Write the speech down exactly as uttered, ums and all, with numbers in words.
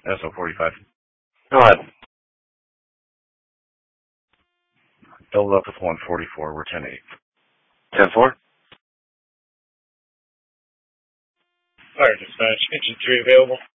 S O forty-five. Go ahead. Double up with one forty-four. We're ten eight. ten four. Fire dispatch. Engine three available.